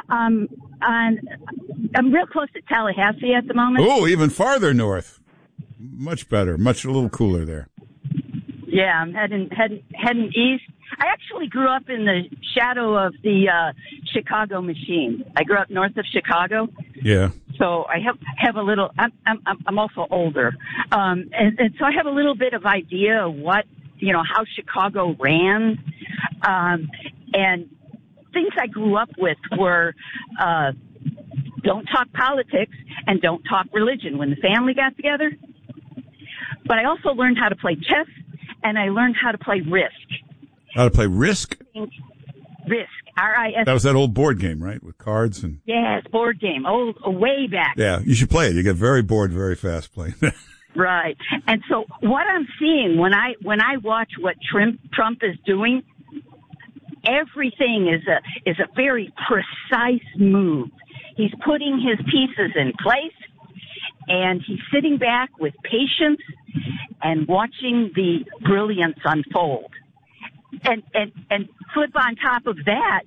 I'm real close to Tallahassee at the moment. Oh, even farther north. Much better. A little cooler there. Yeah, I'm heading east. I actually grew up in the shadow of the Chicago machine. I grew up north of Chicago. Yeah. So I have a little. I'm also older, and so I have a little bit of idea of what how Chicago ran, and things I grew up with were don't talk politics and don't talk religion when the family got together. But I also learned how to play chess, and I learned how to play Risk. How to play Risk? Risk, R-I-S. That was that old board game, right, with cards and. Yes, board game, way back. Yeah, you should play it. You get very bored very fast playing that. Right, and so what I'm seeing when I watch what Trump is doing, everything is a very precise move. He's putting his pieces in place, and he's sitting back with patience and watching the brilliance unfold. And flip on top of that,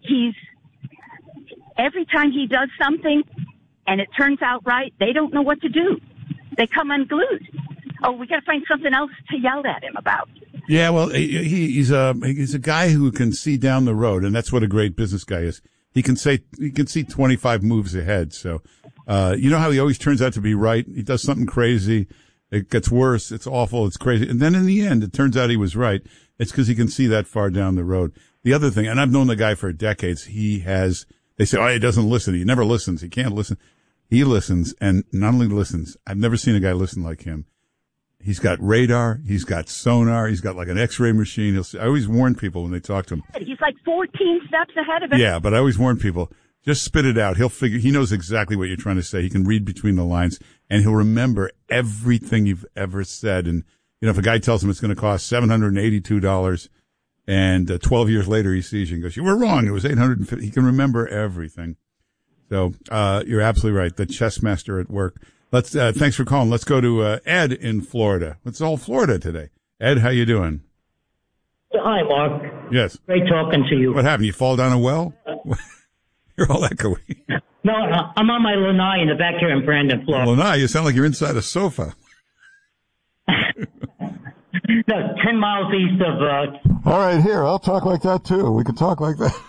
every time he does something and it turns out right, they don't know what to do. They come unglued. Oh, we got to find something else to yell at him about. Yeah, well, he's a guy who can see down the road, and that's what a great business guy is. He can see 25 moves ahead. So, you know how he always turns out to be right? He does something crazy. It gets worse. It's awful. It's crazy. And then in the end, it turns out he was right. It's because he can see that far down the road. The other thing, and I've known the guy for decades, they say, oh, he doesn't listen. He never listens. He can't listen. He listens, and not only listens, I've never seen a guy listen like him. He's got radar. He's got sonar. He's got like an X-ray machine. I always warn people when they talk to him. He's like 14 steps ahead of it. Yeah, but I always warn people, just spit it out. He knows exactly what you're trying to say. He can read between the lines, and he'll remember everything you've ever said. And, if a guy tells him it's going to cost $782, and 12 years later he sees you and goes, you were wrong. It was $850. He can remember everything. So, you're absolutely right. The chess master at work. Thanks for calling. Let's go to, Ed in Florida. It's all Florida today. Ed, how you doing? Hi, Mark. Yes. Great talking to you. What happened? You fall down a well? You're all echoey. No, I'm on my lanai in the back here in Brandon, Florida. Lanai, you sound like you're inside a sofa. No, 10 miles east of, All right, here, I'll talk like that too. We can talk like that.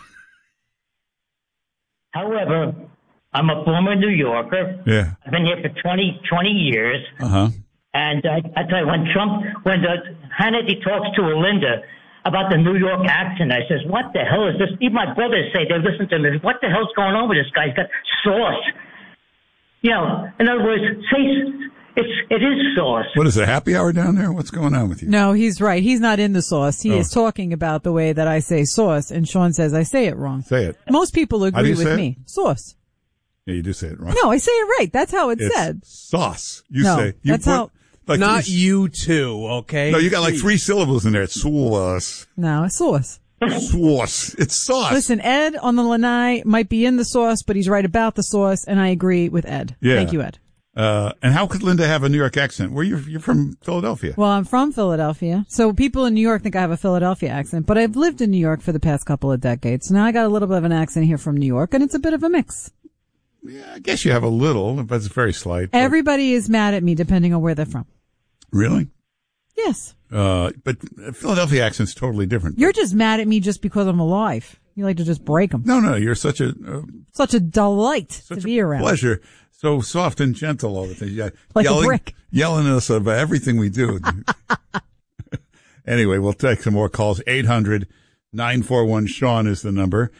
However, I'm a former New Yorker. Yeah. I've been here for 20 years. Uh-huh. And I tell you, when Hannity talks to Linda about the New York accent, I says, what the hell is this? Even my brothers say, they listen to me, what the hell's going on with this guy? He's got sauce. In other words, it is sauce. What is it, happy hour down there? What's going on with you? No, he's right. He's not in the sauce. He is talking about the way that I say sauce, and Sean says I say it wrong. Say it. Most people agree with me. Sauce. Yeah, you do say it wrong. No, I say it right. That's how it's said. Sauce. Like not you too, okay? No, you got like 3 syllables in there. It's sauce. No, it's sauce. Sauce. It's sauce. Listen, Ed on the lanai might be in the sauce, but he's right about the sauce, and I agree with Ed. Yeah. Thank you, Ed. And how could Linda have a New York accent? You're from Philadelphia. Well, I'm from Philadelphia. So people in New York think I have a Philadelphia accent, but I've lived in New York for the past couple of decades. Now I got a little bit of an accent here from New York, and it's a bit of a mix. Yeah, I guess you have a little, but it's very slight. Everybody is mad at me depending on where they're from. Really? Yes. But Philadelphia accent's totally different. You're just mad at me just because I'm alive. You like to just break them. No, you're such a delight to be around. Pleasure. So soft and gentle all the time. Yeah, like a brick. Yelling at us about everything we do. Anyway, we'll take some more calls. 800-941-SEAN is the number.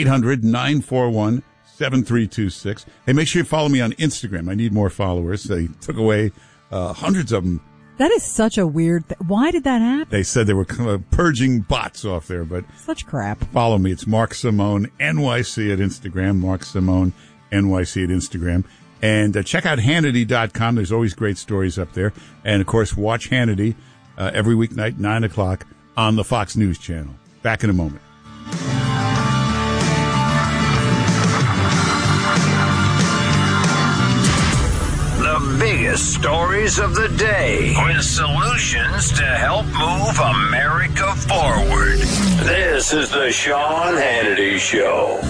800-941-7326. Hey, make sure you follow me on Instagram. I need more followers. They took away hundreds of them. That is such a weird thing. Why did that happen? They said they were purging bots off there, but such crap. Follow me. It's Mark Simone, NYC at Instagram. Mark Simone, NYC at Instagram. And check out Hannity.com. There's always great stories up there. And, of course, watch Hannity every weeknight, 9 o'clock on the Fox News Channel. Back in a moment. The biggest stories of the day with solutions to help move America forward. This is the Sean Hannity Show.